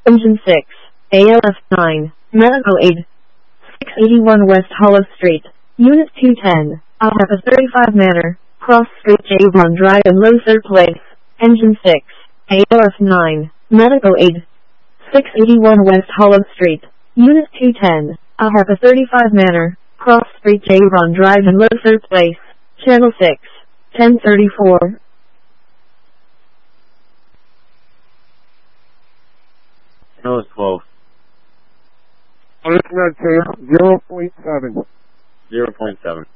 Engine 6, ALF 9, Medical Aid. 681 West Hollow Street, Unit 210, Alpha 35 Manor, Cross Street, Javon Drive and Lothar Place. Engine 6, ALF 9, Medical Aid. 681 West Hollow Street, Unit 210, Alpha 35 Manor, Cross Street, Javon Drive and Lothar Place. Channel 6, 1034. Channel 12. Internet 0.7. 0.7.